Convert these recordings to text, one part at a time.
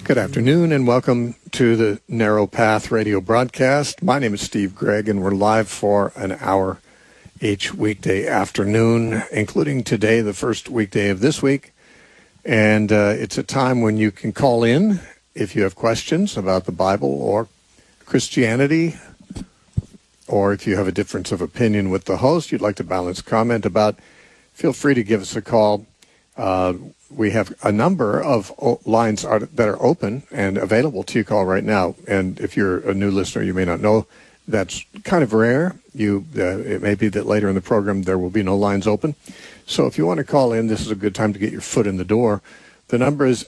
Good afternoon and welcome to the Narrow Path radio broadcast. My name is Steve Gregg and we're live for an hour each weekday afternoon, including today, the first weekday of this week. And it's a time when you can call in if you have questions about the Bible or Christianity, or if you have a difference of opinion with the host you'd like to balance comment about, feel free to give us a call. We have a number of lines that are open and available to you call right now. And if you're a new listener, you may not know that's kind of rare. It may be that later in the program there will be no lines open. So if you want to call in, this is a good time to get your foot in the door. The number is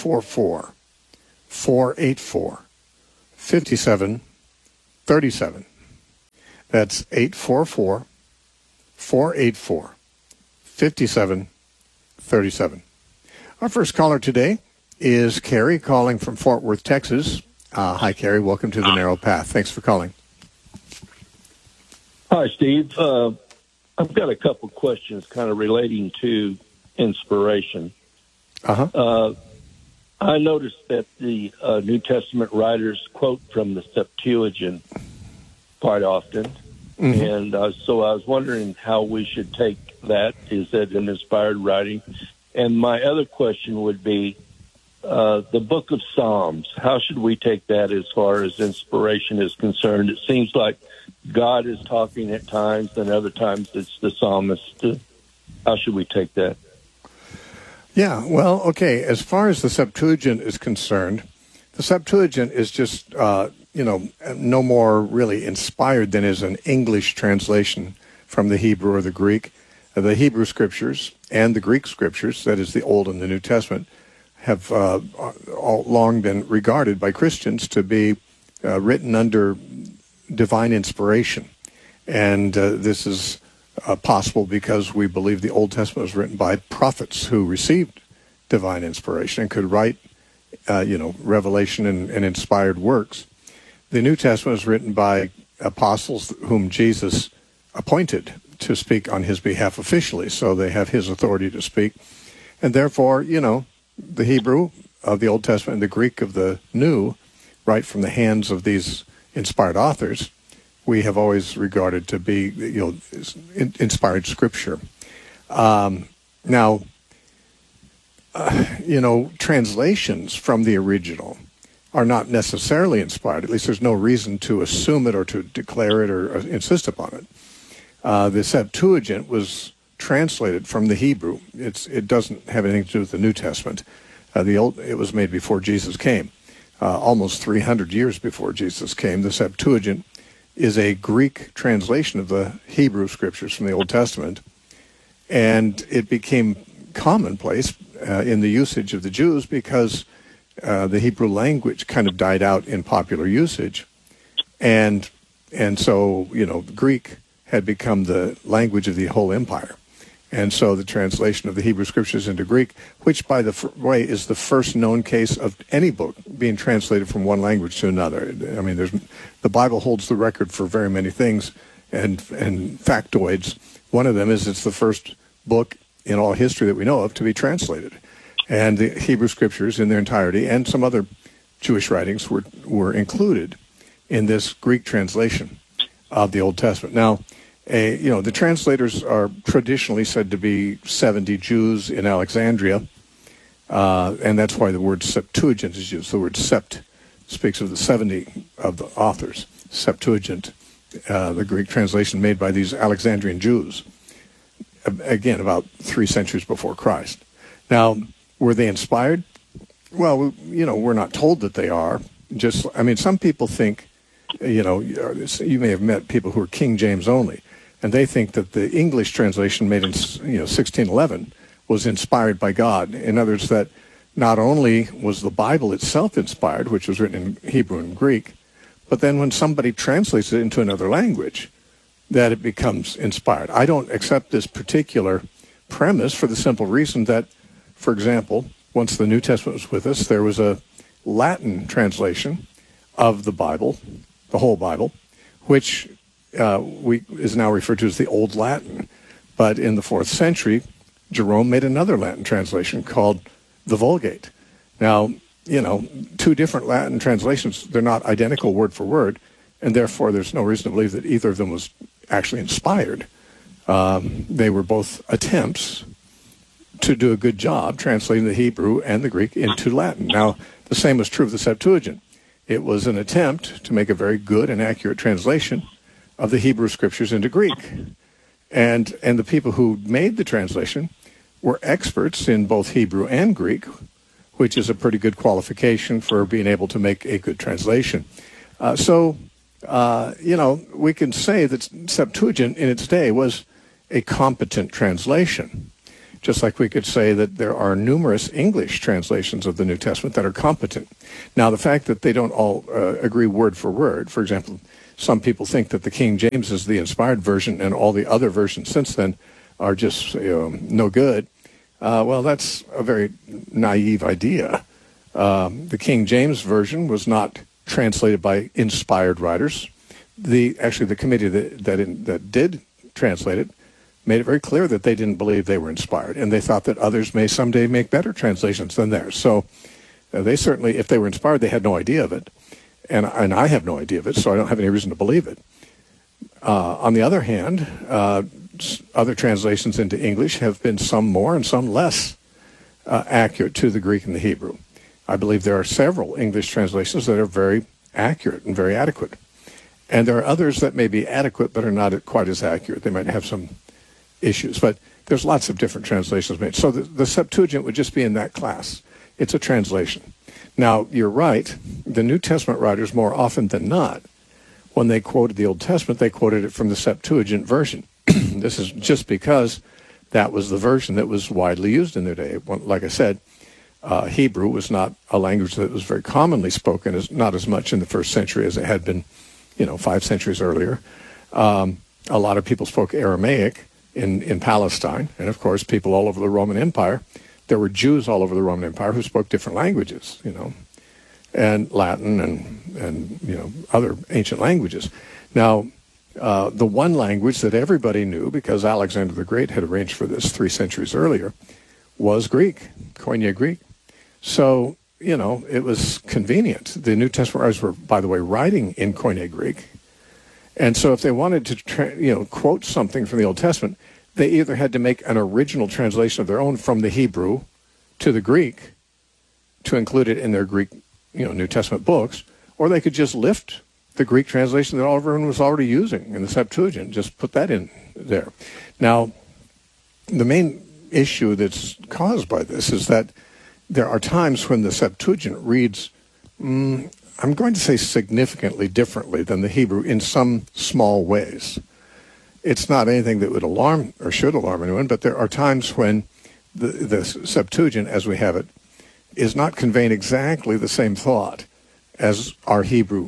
844-484-5737. That's 844-484-5737. Our first caller today is Carrie, calling from Fort Worth, Texas. Hi, Carrie. Welcome to the Narrow Path. Thanks for calling. Hi, Steve. I've got a couple questions kind of relating to inspiration. I noticed that the New Testament writers quote from the Septuagint quite often. Mm-hmm. And so I was wondering how we should take that. Is that an inspired writing? And my other question would be the book of Psalms. How should we take that as far as inspiration is concerned? It seems like God is talking at times, and other times it's the psalmist. How should we take that? Yeah, well, okay. As far as the Septuagint is concerned, the Septuagint is just, no more really inspired than is an English translation from the Hebrew or the Greek. The Hebrew Scriptures and the Greek Scriptures, that is the Old and the New Testament, have all long been regarded by Christians to be written under divine inspiration. And this is possible because we believe the Old Testament was written by prophets who received divine inspiration and could write, revelation and inspired works. The New Testament was written by apostles whom Jesus appointed to speak on his behalf officially, so they have his authority to speak. And therefore, the Hebrew of the Old Testament and the Greek of the New, right from the hands of these inspired authors, we have always regarded to be, inspired Scripture. Translations from the original are not necessarily inspired. At least there's no reason to assume it or to declare it or insist upon it. The Septuagint was translated from the Hebrew. It doesn't have anything to do with the New Testament. It was made before Jesus came, almost 300 years before Jesus came. The Septuagint is a Greek translation of the Hebrew Scriptures from the Old Testament, and it became commonplace in the usage of the Jews because the Hebrew language kind of died out in popular usage, and so Greek had become the language of the whole empire. And so the translation of the Hebrew Scriptures into Greek, which, by the way, is the first known case of any book being translated from one language to another. I mean, the Bible holds the record for very many things and factoids. One of them is it's the first book in all history that we know of to be translated. And the Hebrew Scriptures in their entirety and some other Jewish writings were included in this Greek translation of the Old Testament. Now, the translators are traditionally said to be 70 Jews in Alexandria, and that's why the word Septuagint is used. The word sept speaks of the 70 of the authors. Septuagint, the Greek translation made by these Alexandrian Jews, again, about 3 centuries before Christ. Now, were they inspired? Well, we're not told that they are. Some people think, you may have met people who are King James only, and they think that the English translation made in 1611 was inspired by God. In other words, that not only was the Bible itself inspired, which was written in Hebrew and Greek, but then when somebody translates it into another language, that it becomes inspired. I don't accept this particular premise for the simple reason that, for example, once the New Testament was with us, there was a Latin translation of the Bible, the whole Bible, which is now referred to as the Old Latin. But in the 4th century, Jerome made another Latin translation called the Vulgate. Now, two different Latin translations. They're not identical word for word, and therefore there's no reason to believe that either of them was actually inspired. They were both attempts to do a good job translating the Hebrew and the Greek into Latin. Now, the same was true of the Septuagint. It was an attempt to make a very good and accurate translation of the Hebrew scriptures into Greek. And the people who made the translation were experts in both Hebrew and Greek, which is a pretty good qualification for being able to make a good translation. So we can say that Septuagint in its day was a competent translation, just like we could say that there are numerous English translations of the New Testament that are competent. Now, the fact that they don't all agree word for word, for example, some people think that the King James is the inspired version and all the other versions since then are just no good. Well, that's a very naive idea. The King James version was not translated by inspired writers. The committee that did translate it made it very clear that they didn't believe they were inspired, and they thought that others may someday make better translations than theirs. So they certainly, if they were inspired, they had no idea of it, and I have no idea of it, so I don't have any reason to believe it. On the other hand, other translations into English have been some more and some less accurate to the Greek and the Hebrew. I believe there are several English translations that are very accurate and very adequate. And there are others that may be adequate but are not quite as accurate. They might have some issues. But there's lots of different translations made. So the Septuagint would just be in that class. It's a translation. Now, you're right. The New Testament writers, more often than not, when they quoted the Old Testament, they quoted it from the Septuagint version. This is just because that was the version that was widely used in their day. Like I said, Hebrew was not a language that was very commonly spoken, not as much in the first century as it had been, 5 centuries earlier. A lot of people spoke Aramaic in Palestine, and of course, people all over the Roman Empire. There were Jews all over the Roman Empire who spoke different languages, and Latin and other ancient languages. Now, the one language that everybody knew, because Alexander the Great had arranged for this 3 centuries earlier, was Greek, Koine Greek. So, it was convenient. The New Testament writers were, by the way, writing in Koine Greek. And so if they wanted to, quote something from the Old Testament, they either had to make an original translation of their own from the Hebrew to the Greek to include it in their Greek, New Testament books, or they could just lift the Greek translation that everyone was already using in the Septuagint, just put that in there. Now, the main issue that's caused by this is that there are times when the Septuagint reads, I'm going to say significantly differently than the Hebrew in some small ways. It's not anything that would alarm or should alarm anyone, but there are times when the Septuagint, as we have it, is not conveying exactly the same thought as our Hebrew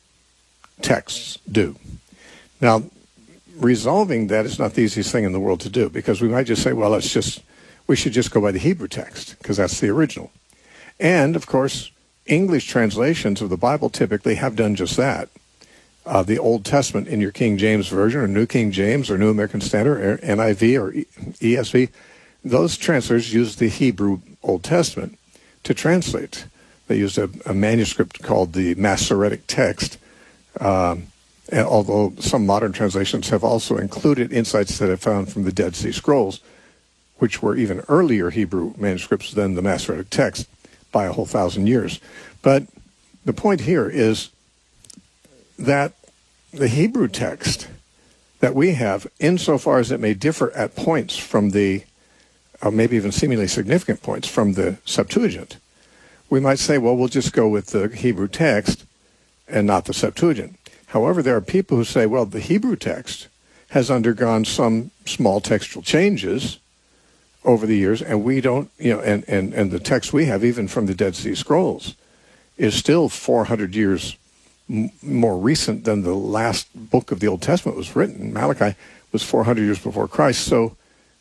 texts do. Now, resolving that is not the easiest thing in the world to do, because we might just say, well, we should just go by the Hebrew text, because that's the original. And, of course, English translations of the Bible typically have done just that. The Old Testament in your King James Version or New King James or New American Standard or NIV or ESV, those translators used the Hebrew Old Testament to translate. They used a manuscript called the Masoretic Text, and although some modern translations have also included insights that have found from the Dead Sea Scrolls, which were even earlier Hebrew manuscripts than the Masoretic Text by a whole 1,000 years. But the point here is that the Hebrew text that we have, insofar as it may differ at points from maybe even seemingly significant points from the Septuagint, we might say, well, we'll just go with the Hebrew text and not the Septuagint. However, there are people who say, well, the Hebrew text has undergone some small textual changes over the years, and we don't, and the text we have, even from the Dead Sea Scrolls, is still 400 years more recent than the last book of the Old Testament was written. Malachi was 400 years before Christ. So,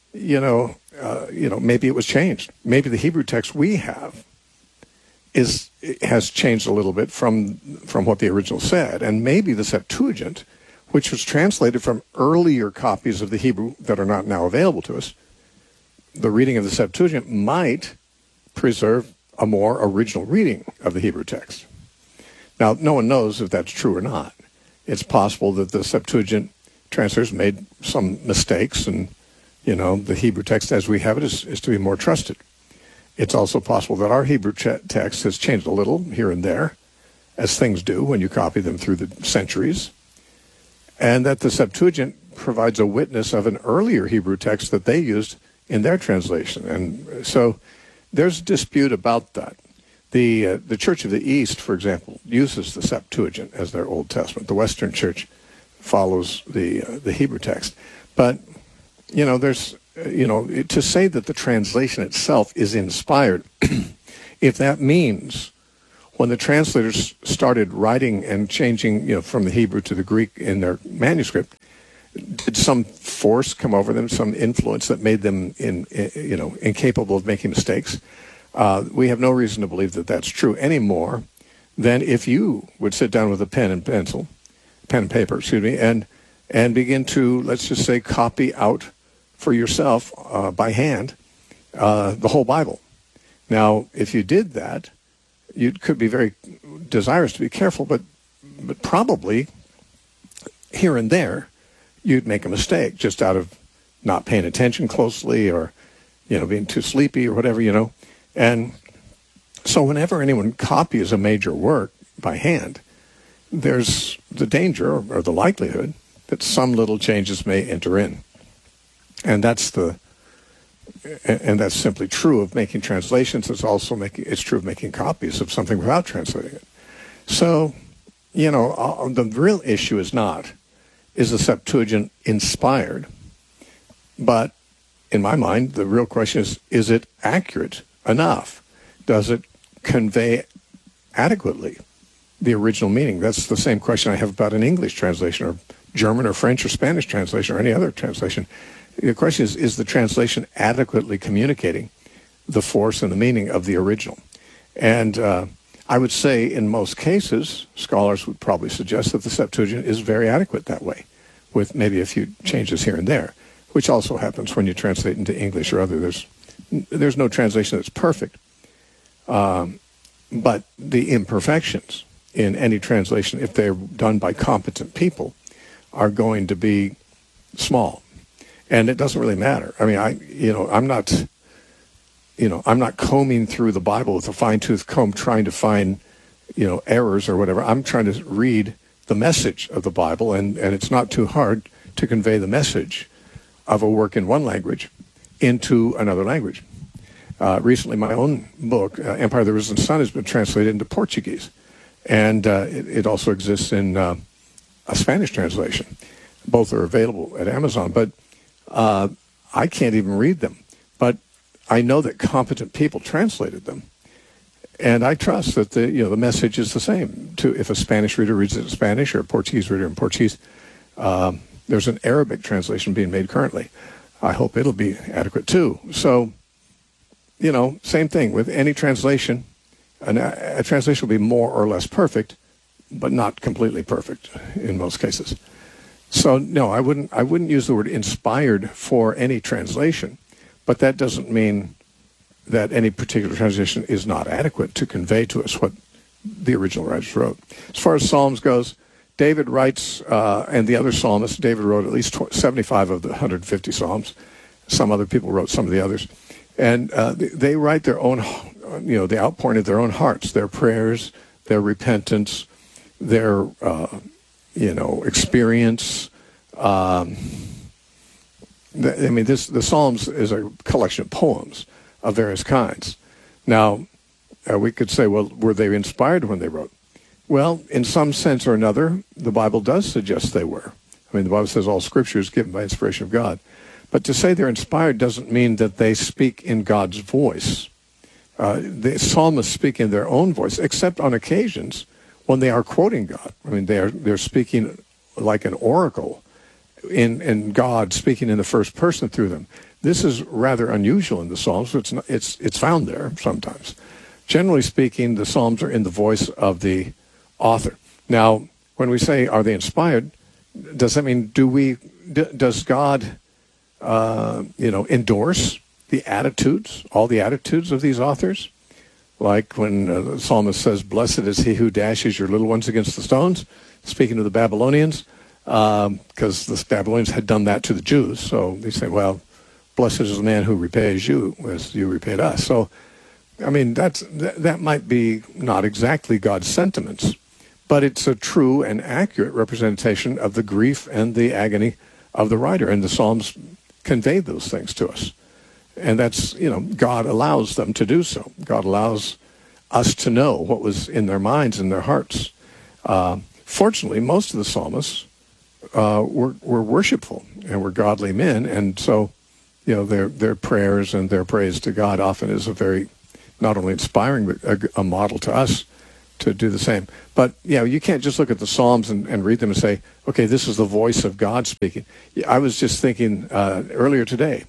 maybe it was changed. Maybe the Hebrew text we have has changed a little bit from what the original said, and maybe the Septuagint, which was translated from earlier copies of the Hebrew that are not now available to us, the reading of the Septuagint might preserve a more original reading of the Hebrew text. Now, no one knows if that's true or not. It's possible that the Septuagint translators made some mistakes, and, the Hebrew text as we have it is to be more trusted. It's also possible that our Hebrew text has changed a little here and there, as things do when you copy them through the centuries, and that the Septuagint provides a witness of an earlier Hebrew text that they used in their translation. And so there's a dispute about that. The Church of the East, for example, uses the Septuagint as their Old Testament. The Western Church follows the Hebrew text. But, there's, to say that the translation itself is inspired, if that means when the translators started writing and changing, from the Hebrew to the Greek in their manuscript, did some force come over them, some influence that made them, incapable of making mistakes? We have no reason to believe that that's true any more than if you would sit down with a pen and paper, and begin to, let's just say, copy out for yourself by hand the whole Bible. Now, if you did that, you could be very desirous to be careful, but probably here and there you'd make a mistake just out of not paying attention closely, or being too sleepy or whatever, And so whenever anyone copies a major work by hand, there's the danger or the likelihood that some little changes may enter in. And that's simply true of making translations. It's true of making copies of something without translating it. So, the real issue is the Septuagint inspired? But in my mind, the real question is it accurate enough? Does it convey adequately the original meaning? That's the same question I have about an English translation, or German or French or Spanish translation, or any other translation. The question is the translation adequately communicating the force and the meaning of the original? And I would say in most cases, scholars would probably suggest that the Septuagint is very adequate that way, with maybe a few changes here and there, which also happens when you translate into English or other. There's no translation that's perfect. But the imperfections in any translation, if they're done by competent people, are going to be small. And it doesn't really matter. I mean, I'm not combing through the Bible with a fine-tooth comb trying to find, errors or whatever. I'm trying to read the message of the Bible, and it's not too hard to convey the message of a work in one language into another language. Recently, my own book, Empire of the Risen Sun, has been translated into Portuguese, and it also exists in a Spanish translation. Both are available at Amazon, but I can't even read them. But I know that competent people translated them, and I trust that the message is the same. If a Spanish reader reads it in Spanish, or a Portuguese reader in Portuguese, there's an Arabic translation being made currently. I hope it'll be adequate too. So, same thing with any translation. A translation will be more or less perfect, but not completely perfect in most cases. So no, I wouldn't use the word inspired for any translation, but that doesn't mean that any particular translation is not adequate to convey to us what the original writers wrote. As far as Psalms goes, David writes, and the other psalmists, David wrote at least 75 of the 150 Psalms. Some other people wrote some of the others. And they write their own, the outpouring of their own hearts, their prayers, their repentance, their, experience. The Psalms is a collection of poems of various kinds. Now, we could say, well, were they inspired when they wrote? Well, in some sense or another, the Bible does suggest they were. The Bible says all Scripture is given by inspiration of God. But to say they're inspired doesn't mean that they speak in God's voice. The psalmists speak in their own voice, except on occasions when they are quoting God. They're speaking like an oracle, in God speaking in the first person through them. This is rather unusual in the Psalms. It's found there sometimes. Generally speaking, the Psalms are in the voice of the author. Now, when we say, are they inspired, does that mean does God endorse the attitudes, all the attitudes of these authors? like when the psalmist says, "Blessed is he who dashes your little ones against the stones," speaking to the Babylonians, because the Babylonians had done that to the Jews. So they say, well, blessed is the man who repays you as you repaid us. So, I mean, that might be not exactly God's sentiments, but it's a true and accurate representation of the grief and the agony of the writer. And the Psalms convey those things to us. And that's, God allows them to do so. God allows us to know what was in their minds and their hearts. Fortunately, most of the psalmists were worshipful and were godly men. And so, their prayers and their praise to God often is a very, not only inspiring, but a model to us to do the same. But, you can't just look at the Psalms and read them and say, okay, this is the voice of God speaking. I was just thinking earlier today,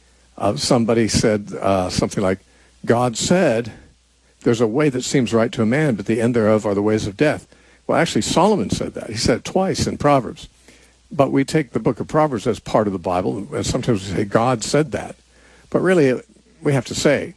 somebody said something like, God said, there's a way that seems right to a man, but the end thereof are the ways of death. Well, actually, Solomon said that. He said it twice in Proverbs. But we take the book of Proverbs as part of the Bible, and sometimes we say God said that. But really, we have to say,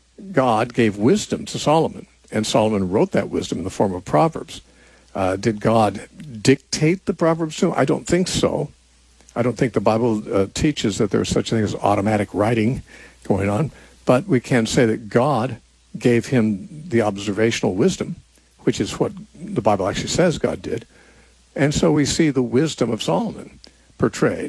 God gave wisdom to Solomon, and Solomon wrote that wisdom in the form of Proverbs. Did God dictate the Proverbs to him? I don't think so. I don't think the Bible teaches that there's such a thing as automatic writing going on, but we can say that God gave him the observational wisdom, which is what the Bible actually says God did. And so we see the wisdom of Solomon portrayed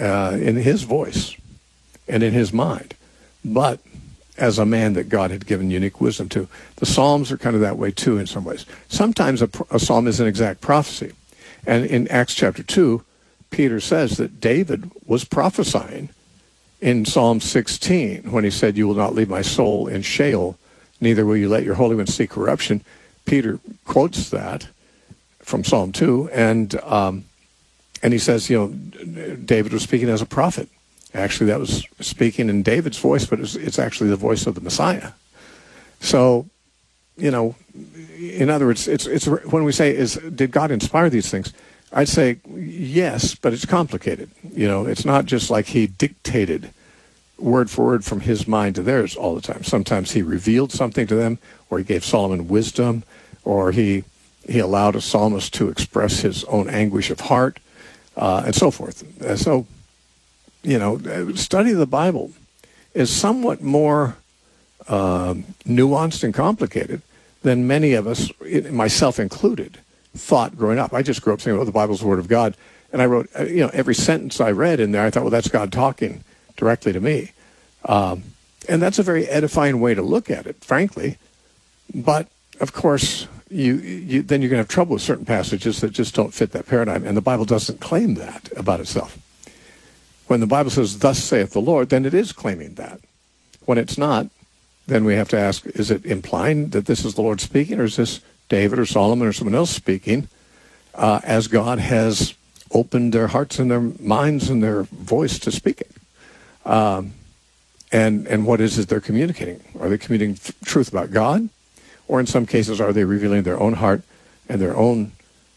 in his voice and in his mind, but as a man that God had given unique wisdom to. The Psalms are kind of that way too in some ways. Sometimes a psalm is an exact prophecy. And in Acts chapter 2, Peter says that David was prophesying in Psalm 16 when he said, "You will not leave my soul in Sheol, neither will you let your Holy One see corruption." Peter quotes that from Psalm 2, and he says, David was speaking as a prophet. Actually, that was speaking in David's voice, but it's actually the voice of the Messiah. So, in other words, it's when we say, did God inspire these things? I'd say yes, but it's complicated. It's not just like he dictated word for word from his mind to theirs all the time. Sometimes he revealed something to them, or he gave Solomon wisdom, or he allowed a psalmist to express his own anguish of heart, and so forth. So, study of the Bible is somewhat more nuanced and complicated than many of us, myself included, thought growing up. I just grew up saying, the Bible's the Word of God. And I wrote, every sentence I read in there, I thought, well, that's God talking directly to me. And that's a very edifying way to look at it, frankly. But, of course, then you're going to have trouble with certain passages that just don't fit that paradigm. And the Bible doesn't claim that about itself. When the Bible says, "Thus saith the Lord," then it is claiming that. When it's not, then we have to ask, is it implying that this is the Lord speaking, or is this David or Solomon or someone else speaking as God has opened their hearts and their minds and their voice to speak it? And what is it they're communicating? Are they communicating truth about God? Or in some cases, are they revealing their own heart and their own,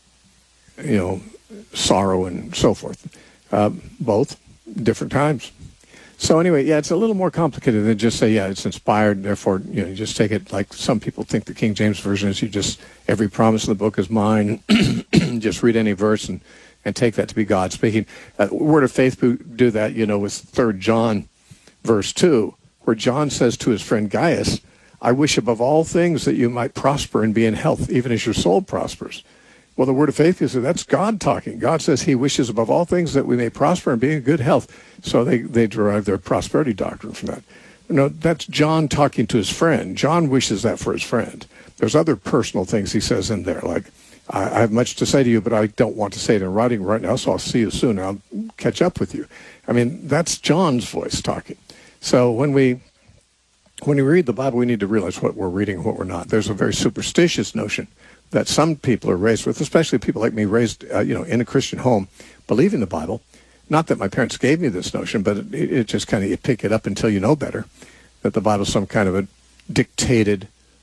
sorrow and so forth? Both. Different times. So anyway, it's a little more complicated than just say, it's inspired, therefore, you just take it like some people think the King James Version is every promise in the book is mine. Just read any verse and take that to be God speaking. Word of Faith do that, with 3 John verse 2, where John says to his friend Gaius, "I wish above all things that you might prosper and be in health, even as your soul prospers." Well, the Word of Faith is that's God talking. God says he wishes above all things that we may prosper and be in good health. So they derive their prosperity doctrine from that. That's John talking to his friend. John wishes that for his friend. There's other personal things he says in there, like, I have much to say to you, but I don't want to say it in writing right now, so I'll see you soon. I'll catch up with you. I mean, that's John's voice talking. So when we read the Bible, we need to realize what we're reading and what we're not. There's a very superstitious notion that some people are raised with, especially people like me raised, in a Christian home, believing the Bible. Not that my parents gave me this notion, but it just kind of, you pick it up until you know better, that the Bible's some kind of a dictated,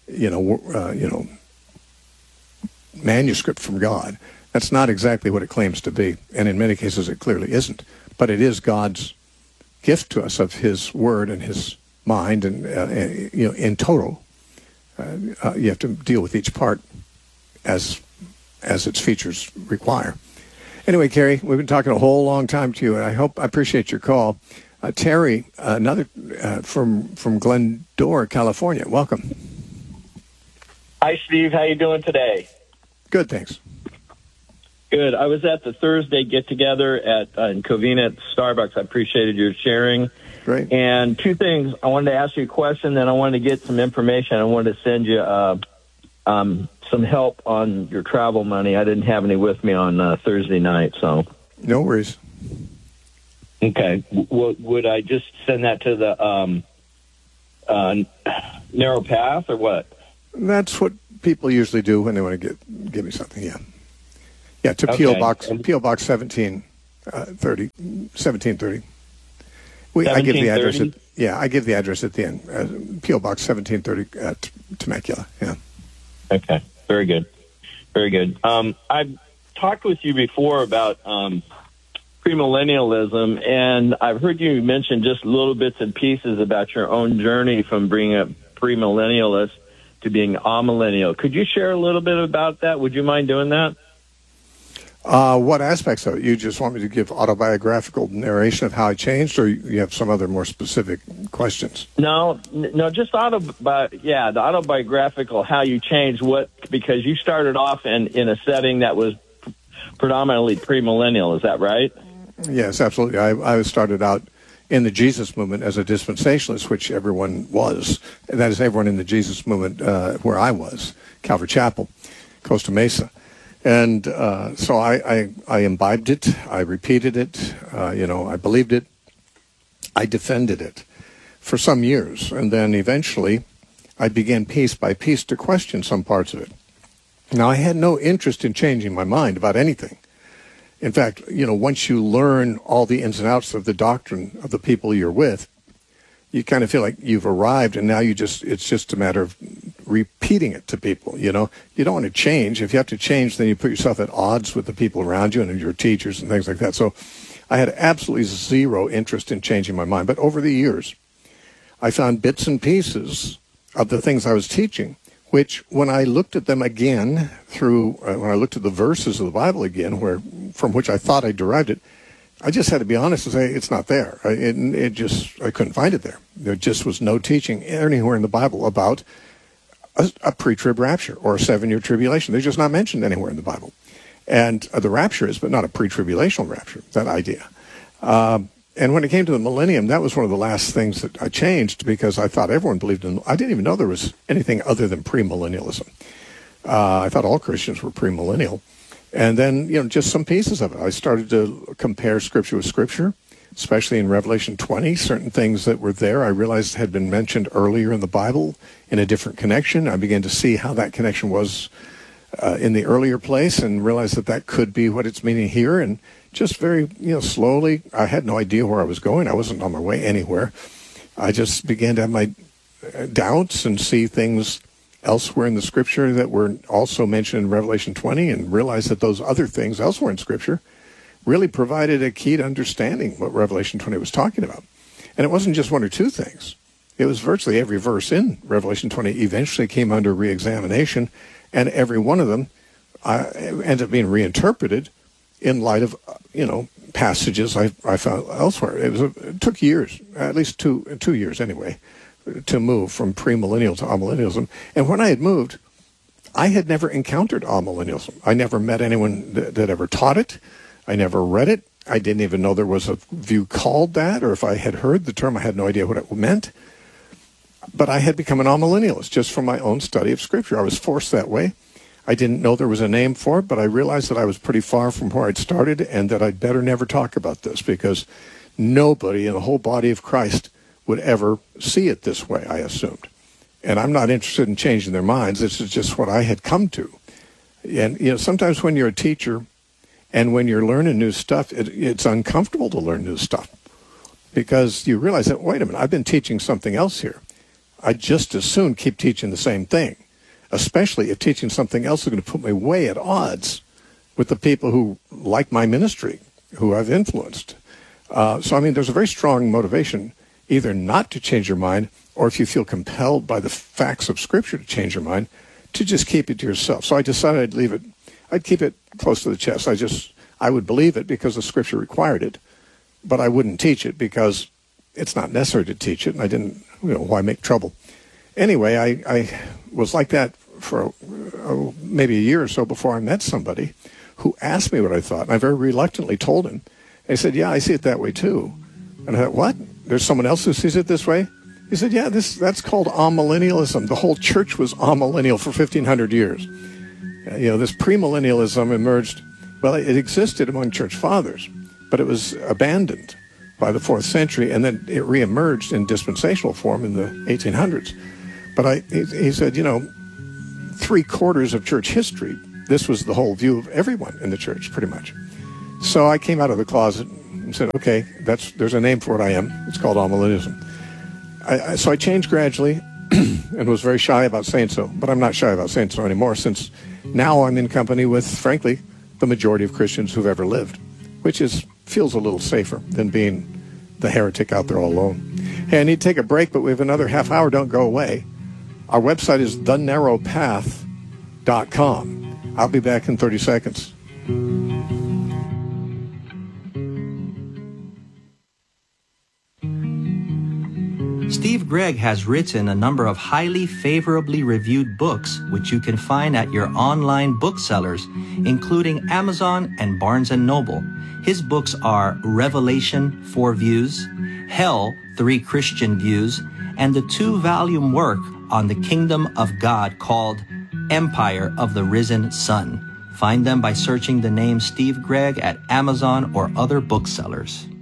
manuscript from God. That's not exactly what it claims to be, and in many cases it clearly isn't. But it is God's gift to us of his word and his mind, and in total. You have to deal with each part as its features require. Anyway, Carrie, we've been talking a whole long time to you, and I appreciate your call. Terry, another from Glendora, California. Welcome. Hi, Steve. How you doing today? Good, thanks. Good. I was at the Thursday get-together in Covina at Starbucks. I appreciated your sharing. Great. And two things. I wanted to ask you a question, then I wanted to get some information. I wanted to send you some help on your travel money. I didn't have any with me on Thursday night, so. No worries. Okay. Would I just send that to the Narrow Path or what? That's what people usually do when they want to give me something, yeah. Yeah, to Okay. P.O. Box 1730. I give the address. I give the address at the end. P.O. Box 1730 at Temecula. Yeah. Okay. Very good. Very good. I've talked with you before about premillennialism, and I've heard you mention just little bits and pieces about your own journey from being a premillennialist to being amillennial. Could you share a little bit about that? Would you mind doing that? What aspects of it? You just want me to give autobiographical narration of how I changed, or you have some other more specific questions? No, just the autobiographical, how you changed, because you started off in a setting that was predominantly premillennial. Is that right? Yes, absolutely. I started out in the Jesus movement as a dispensationalist, which everyone was. That is, everyone in the Jesus movement where I was, Calvary Chapel, Costa Mesa. And so I imbibed it, I repeated it, I believed it, I defended it for some years. And then eventually I began piece by piece to question some parts of it. Now, I had no interest in changing my mind about anything. In fact, once you learn all the ins and outs of the doctrine of the people you're with, you kind of feel like you've arrived, and now it's just a matter of repeating it to people. You don't want to change. If you have to change, then you put yourself at odds with the people around you and your teachers and things like that. So I had absolutely zero interest in changing my mind. But over the years, I found bits and pieces of the things I was teaching, which when I looked at them again when I looked at the verses of the Bible again, from which I thought I derived it, I just had to be honest and say it's not there. I couldn't find it there. There just was no teaching anywhere in the Bible about a pre-trib rapture or a 7-year tribulation. They're just not mentioned anywhere in the Bible. And the rapture is, but not a pre-tribulational rapture, that idea. And when it came to the millennium, that was one of the last things that I changed because I thought everyone believed in. I didn't even know there was anything other than premillennialism. I thought all Christians were premillennial. And then, just some pieces of it. I started to compare Scripture with Scripture, especially in Revelation 20. Certain things that were there I realized had been mentioned earlier in the Bible in a different connection. I began to see how that connection was in the earlier place and realized that could be what it's meaning here. And just very, slowly, I had no idea where I was going. I wasn't on my way anywhere. I just began to have my doubts and see things elsewhere in the Scripture that were also mentioned in Revelation 20 and realized that those other things elsewhere in Scripture really provided a key to understanding what Revelation 20 was talking about. And it wasn't just one or two things. It was virtually every verse in Revelation 20 eventually came under re-examination, and every one of them ended up being reinterpreted in light of, passages I found elsewhere. It took years, at least two years anyway, to move from premillennial to amillennialism. And when I had moved, I had never encountered amillennialism. I never met anyone that ever taught it. I never read it. I didn't even know there was a view called that, or if I had heard the term, I had no idea what it meant. But I had become an amillennialist just from my own study of Scripture. I was forced that way. I didn't know there was a name for it, but I realized that I was pretty far from where I'd started and that I'd better never talk about this because nobody in the whole body of Christ would ever see it this way, I assumed. And I'm not interested in changing their minds. This is just what I had come to. And, sometimes when you're a teacher and when you're learning new stuff, it's uncomfortable to learn new stuff because you realize that, wait a minute, I've been teaching something else here. I'd just as soon keep teaching the same thing, especially if teaching something else is going to put me way at odds with the people who like my ministry, who I've influenced. There's a very strong motivation either not to change your mind or if you feel compelled by the facts of Scripture to change your mind, to just keep it to yourself. So I decided I'd leave it. I'd keep it close to the chest. I would believe it because the Scripture required it, but I wouldn't teach it because it's not necessary to teach it, and I didn't, why make trouble? Anyway, I was like that for maybe a year or so before I met somebody who asked me what I thought, and I very reluctantly told him. He said, yeah, I see it that way too. And I thought, what? There's someone else who sees it this way? He said, yeah, that's called amillennialism. The whole church was amillennial for 1,500 years. This premillennialism emerged, well, it existed among church fathers, but it was abandoned by the 4th century, and then it reemerged in dispensational form in the 1800s. But he said, 3/4 of church history, this was the whole view of everyone in the church, pretty much. So I came out of the closet and said, okay, there's a name for what I am. It's called amillennialism. So I changed gradually and was very shy about saying so, but I'm not shy about saying so anymore, since now I'm in company with, frankly, the majority of Christians who've ever lived, which feels a little safer than being the heretic out there all alone. Hey, I need to take a break, but we have another half hour. Don't go away. Our website is thenarrowpath.com. I'll be back in 30 seconds. Steve Gregg has written a number of highly favorably reviewed books, which you can find at your online booksellers, including Amazon and Barnes & Noble. His books are Revelation, 4 Views, Hell, 3 Christian Views, and the 2-volume work on the Kingdom of God called Empire of the Risen Sun. Find them by searching the name Steve Gregg at Amazon or other booksellers.